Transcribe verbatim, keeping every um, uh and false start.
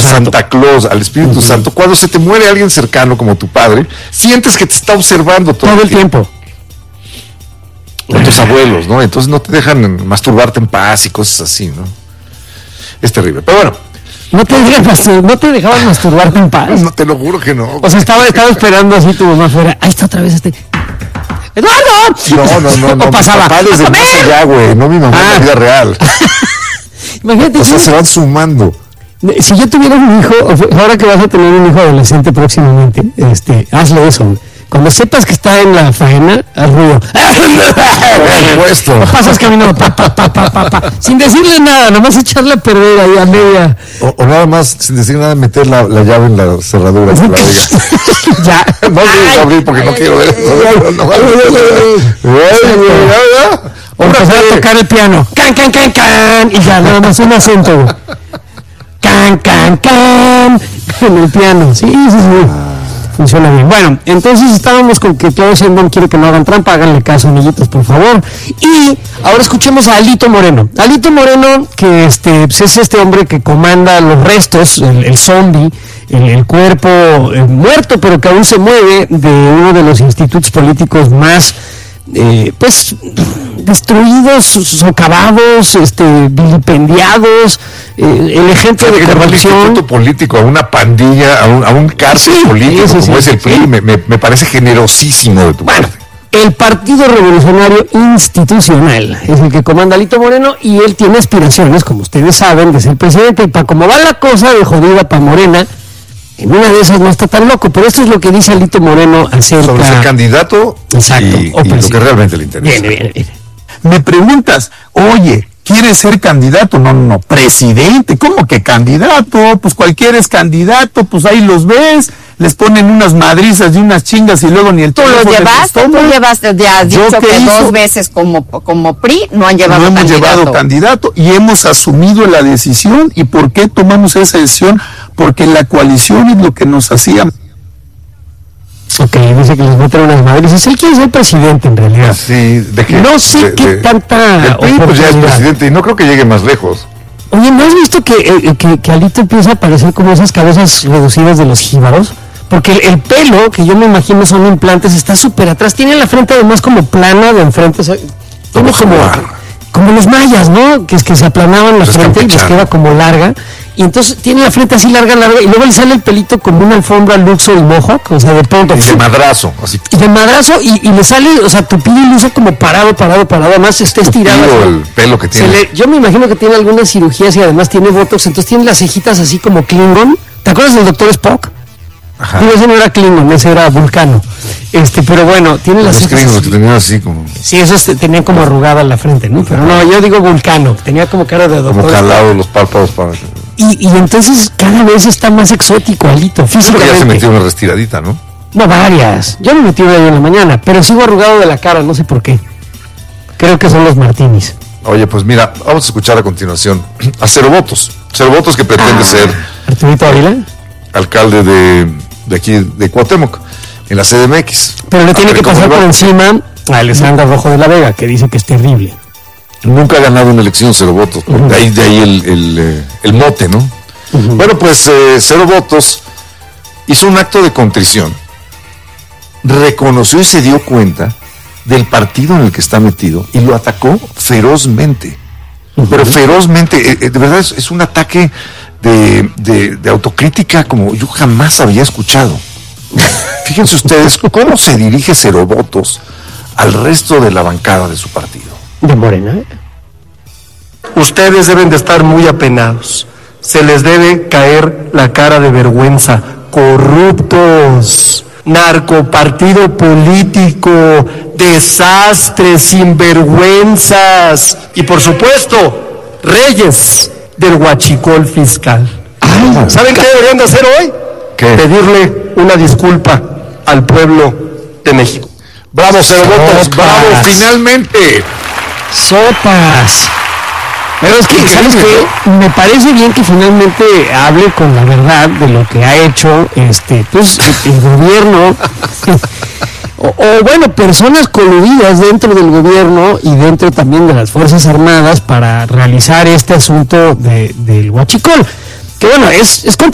Santo. Santa Claus, al Espíritu uh-huh. Santo. Cuando se te muere alguien cercano como tu padre, sientes que te está observando todo, todo el tiempo. O tus abuelos, ¿no? Entonces no te dejan masturbarte en paz y cosas así, ¿no? Es terrible. Pero bueno. ¿No te, dejaban, ¿no te dejaban masturbarte en paz? No, te lo juro que no. O sea, estaba, estaba esperando así tu mamá afuera. Ahí está otra vez este... ¡Eduardo! No, no, no, no. O pasaba. Mi papá desde más allá, güey. No mi mamá ah. en la vida real. Imagínate. O sea, se van sumando. Si yo tuviera un hijo, ahora que vas a tener un hijo adolescente próximamente, este, hazle eso, güey. Cuando sepas que está en la faena, haz ruido. Puesto. Pasas caminando, pa, pa, pa, pa, pa, pa, sin decirle nada, nomás echarle a perder ahí a media. O, o nada más, sin decir nada, meter la, la llave en la cerradura. Que la ya. No voy a abrir porque no quiero ver eso. O empezar a tocar el piano. Can, can, can, can. Y ya, nada más un acento, güey. Can, can, can. En el piano. Sí, sí, sí. Funciona bien. Bueno, entonces estábamos con que Claudia Sheinbaum quiere que no hagan trampa, háganle caso, amiguitos, por favor. Y ahora escuchemos a Alito Moreno. Alito Moreno, que este pues es este hombre que comanda los restos, el, el zombie, el, el cuerpo el muerto, pero que aún se mueve, de uno de los institutos políticos más eh, pues destruidos, socavados, este, vilipendiados, eh, el ejemplo de corrupción. Un instituto político, a una pandilla, a un, a un cárcel sí, político, sí, sí, como sí, es el P R I, sí. me, me, me parece generosísimo de tu bueno, parte. El Partido Revolucionario Institucional es el que comanda Alito Moreno y él tiene aspiraciones, como ustedes saben, de ser presidente. Y para cómo va la cosa de jodida para Morena, en una de esas no está tan loco, pero esto es lo que dice Alito Moreno acerca... Sobre ser candidato. Exacto, y, y lo que realmente le interesa. Viene, viene, viene. Me preguntas, oye, ¿quieres ser candidato? No, no, no, presidente. ¿Cómo que candidato? Pues cualquiera es candidato, pues ahí los ves, les ponen unas madrizas y unas chingas y luego ni el ¿Tú los llevaste? ¿Tú llevaste? Ya has dicho que hizo? dos veces como, como P R I no han llevado no hemos candidato. llevado candidato y hemos asumido la decisión. ¿Y por qué tomamos esa decisión? Porque la coalición es lo que nos hacía. Ok, dice que les va a traer unas madres. Él quiere ser presidente en realidad. Sí, ¿de qué? No sé de, qué de, tanta. El P R I pues ya es presidente y no creo que llegue más lejos. Oye, ¿no has visto que, eh, que, que Alito empieza a parecer como esas cabezas reducidas de los jíbaros? Porque el, el pelo, que yo me imagino son implantes, está súper atrás. Tiene la frente además como plana de enfrente. O sea, tiene como, como los mayas, ¿no? Que es que se aplanaban la frente y les queda como larga. Y entonces tiene la frente así larga, larga, y luego le sale el pelito como una alfombra Luxor y Mohawk, o sea, de pronto. Y de madrazo, así. Y de madrazo, y, y le sale, o sea, tupido y luce como parado, parado, parado, además está estirado. Tupido el pelo que tiene. Le, yo me imagino que tiene algunas cirugías y además tiene botox, entonces tiene las cejitas así como Klingon. ¿Te acuerdas del Doctor Spock? Ajá. Digo, ese no era Klingon, ese era Vulcano. Este, pero bueno, tiene las cejitas. Los Klingons que tenían así como. Sí, esos tenían como arrugada la frente, ¿no? Pero no, yo digo Vulcano, tenía como cara de Doctor. Como calados los párpados para. Y, y entonces cada vez está más exótico, Alito, físicamente. Ya se metió una restiradita, ¿no? No, varias. Yo me metí una en la mañana, pero sigo arrugado de la cara, no sé por qué. Creo que son los martinis. Oye, pues mira, vamos a escuchar a continuación a Cero Votos. Cero Votos que pretende ah, ser... ¿Arturito Ávila? Alcalde de, de aquí, de Cuauhtémoc, en la C D M X. Pero le tiene que pasar por encima a Alessandra Rojo de la Vega, que dice que es terrible. Nunca ha ganado una elección Cero Votos, uh-huh. de ahí, de ahí el, el, el mote, ¿no? Uh-huh. Bueno, pues eh, Cero Votos hizo un acto de contrición, reconoció y se dio cuenta del partido en el que está metido y lo atacó ferozmente, uh-huh. pero ferozmente, eh, de verdad es, es un ataque de, de, de autocrítica como yo jamás había escuchado. Fíjense ustedes cómo se dirige Cero Votos al resto de la bancada de su partido. De Morena. Ustedes deben de estar muy apenados. Se les debe caer la cara de vergüenza. Corruptos, narcopartido político, desastres, sinvergüenzas y por supuesto, reyes del huachicol fiscal. Ay, ¿saben qué deberían de hacer hoy? ¿Qué? Pedirle una disculpa al pueblo de México. ¡Bravo, Cero Votos! ¡Bravo, finalmente! ¡Sopas! Pero es que, ¿sabes qué? Me parece bien que finalmente hable con la verdad de lo que ha hecho este pues el, el gobierno o, o bueno, personas coludidas dentro del gobierno y dentro también de las Fuerzas Armadas para realizar este asunto de, del huachicol. Que bueno, es, es